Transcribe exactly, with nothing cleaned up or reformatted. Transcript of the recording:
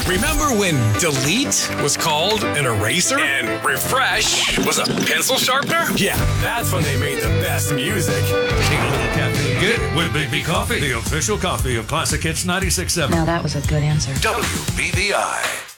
Remember when delete was called an eraser? And refresh was a pencil sharpener? Yeah, that's when they made the best music. Take a little caffeine. Get it with Big B Coffee, the official coffee of Classic Hits ninety-six point seven. Now that was a good answer. W B V I.